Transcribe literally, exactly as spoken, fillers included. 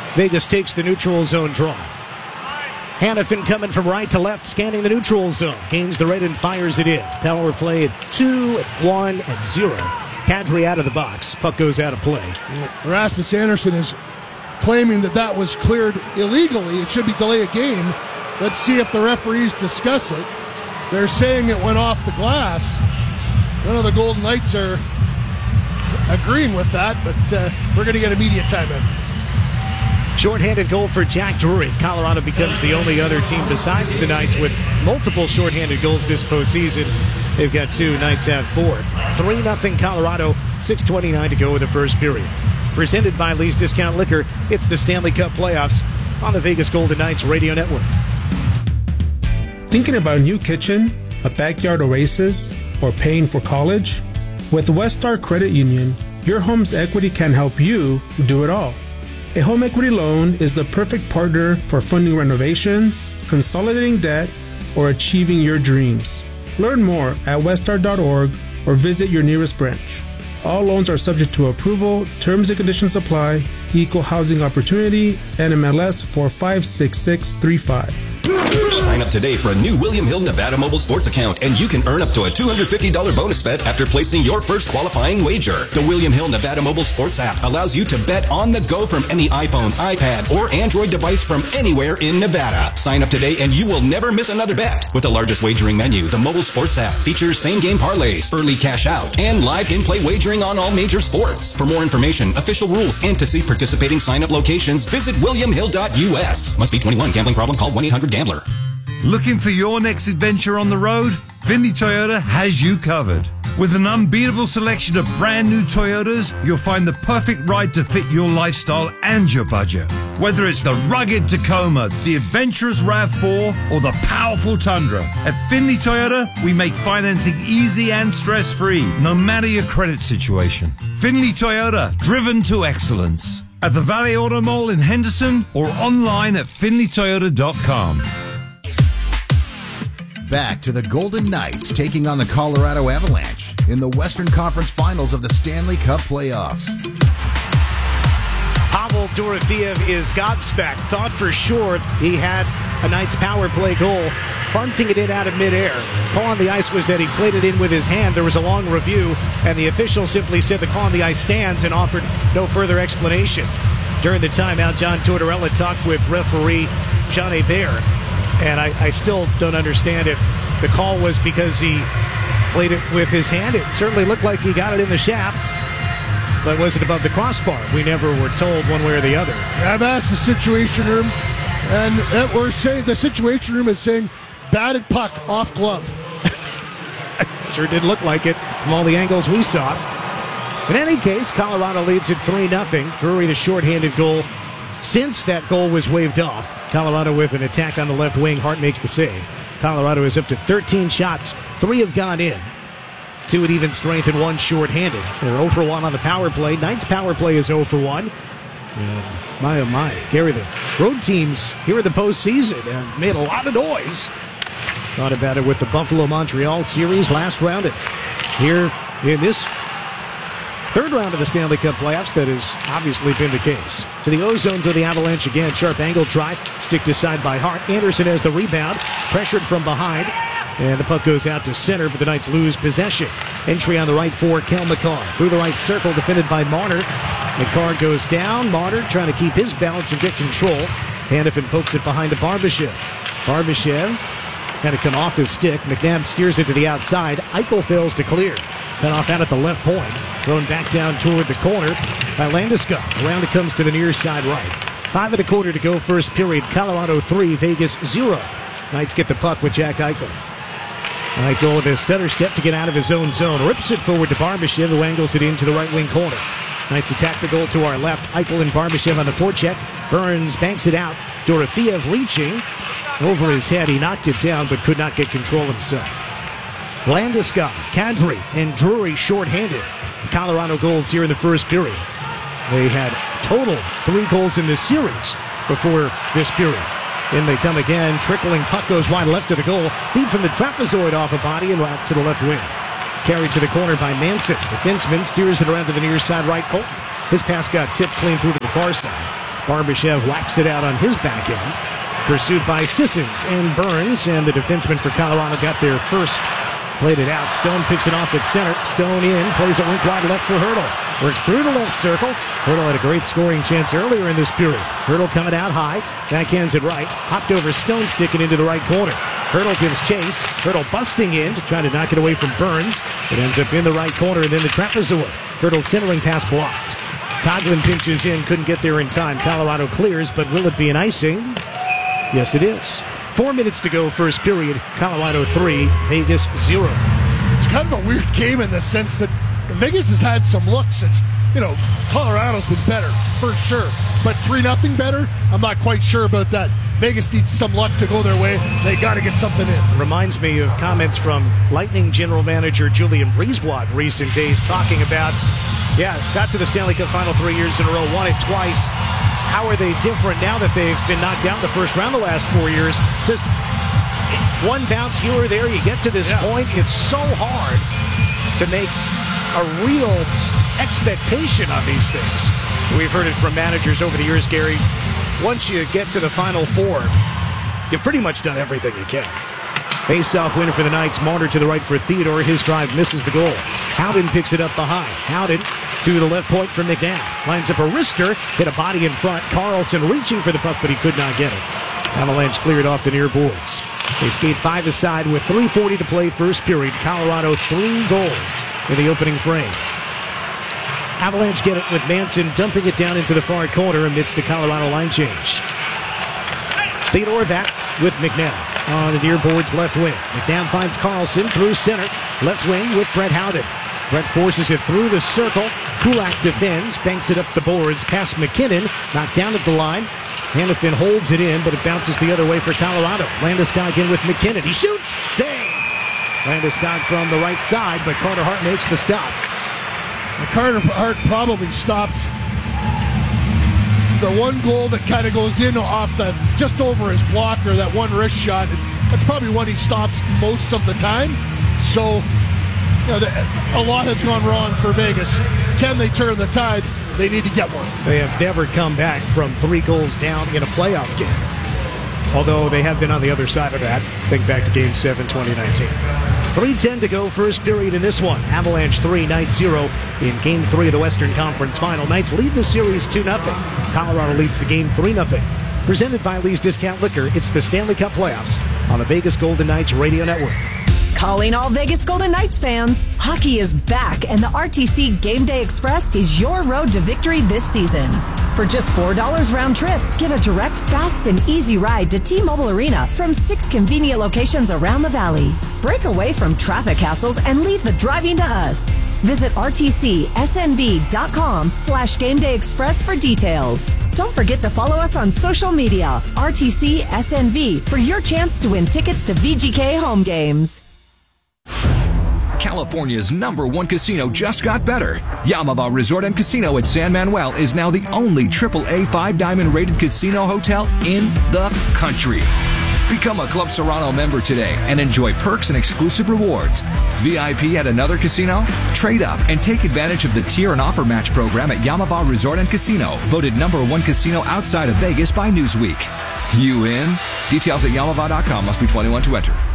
Vegas takes the neutral zone draw. Hanifin coming from right to left, scanning the neutral zone. Gains the red and fires it in. Power play at two, one, and zero. Kadri out of the box. Puck goes out of play. Rasmus Andersson is claiming that that was cleared illegally. It should be delay a game. Let's see if the referees discuss it. They're saying it went off the glass. None of the Golden Knights are agreeing with that, but uh, we're going to get immediate timeout. Shorthanded goal for Jack Drury. Colorado becomes the only other team besides the Knights with multiple shorthanded goals this postseason. They've got two, Knights have four. three nothing Colorado, six twenty-nine to go in the first period. Presented by Lee's Discount Liquor, it's the Stanley Cup playoffs on the Vegas Golden Knights Radio Network. Thinking about a new kitchen, a backyard oasis, or paying for college? With Westar Credit Union, your home's equity can help you do it all. A home equity loan is the perfect partner for funding renovations, consolidating debt, or achieving your dreams. Learn more at westar dot org or visit your nearest branch. All loans are subject to approval, terms and conditions apply, equal housing opportunity, N M L S four five six six three five. Sign up today for a new William Hill Nevada mobile sports account, and you can earn up to a two hundred fifty dollars bonus bet after placing your first qualifying wager. The William Hill Nevada mobile sports app allows you to bet on the go from any iPhone, iPad, or Android device from anywhere in Nevada. Sign up today and you will never miss another bet. With the largest wagering menu, the mobile sports app features same-game parlays, early cash out, and live in-play wagering on all major sports. For more information, official rules, and to see participating sign-up locations, visit william hill dot u s. Must be twenty-one. Gambling problem? Call one eight hundred gambler. Looking for your next adventure on the road? Findlay Toyota has you covered. With an unbeatable selection of brand new Toyotas, you'll find the perfect ride to fit your lifestyle and your budget. Whether it's the rugged Tacoma, the adventurous RAV four, or the powerful Tundra, at Findlay Toyota, we make financing easy and stress-free, no matter your credit situation. Findlay Toyota, driven to excellence. At the Valley Auto Mall in Henderson or online at findlay toyota dot com. Back to the Golden Knights taking on the Colorado Avalanche in the Western Conference Finals of the Stanley Cup playoffs. Pavel Dorofeev is gobsmacked. Thought for sure he had a Knights power play goal, bunting it in out of midair. Call on the ice was that he played it in with his hand. There was a long review, and the official simply said the call on the ice stands and offered no further explanation. During the timeout, John Tortorella talked with referee Jean Hebert. And I, I still don't understand if the call was because he played it with his hand. It certainly looked like he got it in the shaft, but was it above the crossbar? We never were told one way or the other. I've asked the situation room, and it, we're saying the situation room is saying batted puck off glove. Sure did look like it from all the angles we saw. In any case, Colorado leads at three nothing. Drury, the shorthanded goal. Since that goal was waved off, Colorado with an attack on the left wing. Hart makes the save. Colorado is up to thirteen shots. Three have gone in. Two at even strength and one shorthanded. They're zero for one on the power play. Knights power play is zero for one. And my, oh my. Gary, the road teams here in the postseason have made a lot of noise. Thought about it with the Buffalo-Montreal series last round. And here in this third round of the Stanley Cup playoffs, that has obviously been the case. To the O-zone, to the Avalanche again. Sharp angle try. Sticked aside by Hart. Anderson has the rebound. Pressured from behind. And the puck goes out to center, but the Knights lose possession. Entry on the right for Kel McCarr. Through the right circle, defended by Marner. McCarr goes down. Marner trying to keep his balance and get control. Hanifin pokes it behind to Barbashev. Barbashev kind of come off his stick. McNabb steers it to the outside. Eichel fails to clear. Cut off out at the left point. Thrown back down toward the corner by Landeskog. Around it comes to the near side right. Five and a quarter to go first period. Colorado three, Vegas zero. Knights get the puck with Jack Eichel. Eichel with a stutter step to get out of his own zone. Rips it forward to Barbashev, who angles it into the right wing corner. Knights attack the goal to our left. Eichel and Barbashev on the forecheck. Burns banks it out. Dorofeev reaching over his head. He knocked it down but could not get control himself. Landeskog, Kadri, and Drury shorthanded. Colorado goals here in the first period. They had total three goals in this series before this period. In they come again. Trickling puck goes wide left to the goal. Feed from the trapezoid off a body and out to the left wing. Carried to the corner by Manson. Defenseman steers it around to the near side right. Colton. His pass got tipped clean through to the far side. Barbashev whacks it out on his back end. Pursued by Sissons and Burns, and the defenseman for Colorado got there first. Played it out. Stone picks it off at center. Stone in. Plays it link wide left for Hertl. Works through the left circle. Hertl had a great scoring chance earlier in this period. Hertl coming out high. Backhands it right. Hopped over Stone, sticking into the right corner. Hertl gives chase. Hertl busting in to try to knock it away from Burns. It ends up in the right corner and then the trapezoid. Hertl centering pass blocked. Coghlan pinches in. Couldn't get there in time. Colorado clears, but will it be an icing? Yes, it is. Four minutes to go, first period. Colorado three, Vegas zero. It's kind of a weird game in the sense that Vegas has had some looks. It's, you know, Colorado's been better, for sure. But three nothing better, I'm not quite sure about that. Vegas needs some luck to go their way. They got to get something in. Reminds me of comments from Lightning general manager Julian Brisebois in recent days talking about, yeah, got to the Stanley Cup final three years in a row, won it twice. How are they different now that they've been knocked out in the first round the last four years? Says one bounce here or there, you get to this yeah. point. It's so hard to make a real expectation on these things. We've heard it from managers over the years, Gary. Once you get to the Final Four, you've pretty much done everything you can. Face-off win for the Knights. Marner to the right for Theodore. His drive misses the goal. Howden picks it up behind. Howden to the left point for McNabb. Lines up a wrister. Hit a body in front. Carlson reaching for the puck, but he could not get it. Avalanche cleared off the near boards. They skate five aside with three forty to play first period. Colorado three goals in the opening frame. Avalanche get it with Manson dumping it down into the far corner amidst the Colorado line change. Theodore back with McNabb on the near boards left wing. McNabb finds Carlson through center. Left wing with Brett Howden. Brett forces it through the circle. Kulak defends, banks it up the boards past McKinnon. Knocked down at the line. Hanifin holds it in, but it bounces the other way for Colorado. Landeskog in with McKinnon. He shoots. Save! Landeskog from the right side, but Carter Hart makes the stop. Carter Hart probably stops the one goal that kind of goes in off the just over his blocker, that one wrist shot. That's probably what he stops most of the time. So, you know, the, a lot has gone wrong for Vegas. Can they turn the tide? They need to get one. They have never come back from three goals down in a playoff game. Although they have been on the other side of that. Think back to Game seven, twenty nineteen. three ten to go, first period in this one. Avalanche three, Knights zero in Game three of the Western Conference Final. Knights lead the series two nothing. Colorado leads the game three nothing. Presented by Lee's Discount Liquor, it's the Stanley Cup Playoffs on the Vegas Golden Knights Radio Network. Calling all Vegas Golden Knights fans, hockey is back, and the R T C Game Day Express is your road to victory this season. For just four dollars round trip, get a direct, fast, and easy ride to T-Mobile Arena from six convenient locations around the valley. Break away from traffic hassles and leave the driving to us. Visit rtcsnv.com slash Game Day Express for details. Don't forget to follow us on social media, R T C S N V, for your chance to win tickets to V G K home games. California's number one casino just got better. Yamava Resort and Casino at San Manuel is now the only triple A five diamond rated casino hotel in the country. Become a Club Serrano member today and enjoy perks and exclusive rewards. V I P at another casino? Trade up and take advantage of the tier and offer match program at Yamava Resort and Casino, voted number one casino outside of Vegas by Newsweek. You in? Details at yamava dot com. Must be twenty-one to enter.